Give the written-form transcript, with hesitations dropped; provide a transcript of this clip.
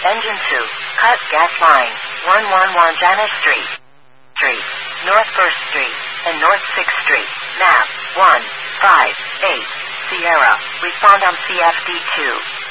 Engine 2. Cut gas line. 111 Janice Street. North 1st Street and North 6th Street. Nav 158 Sierra. Respond on CFD2.